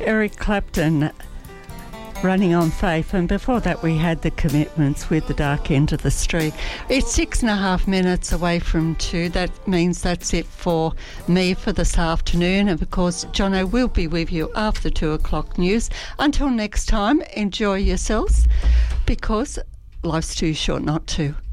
Eric Clapton, Running on Faith, and before that we had The Commitments with The Dark End of the Street. It's 6.5 minutes away from 2. That means that's it for me for this afternoon, and of course Jono will be with you after 2 o'clock news. Until next time, enjoy yourselves, because life's too short not to.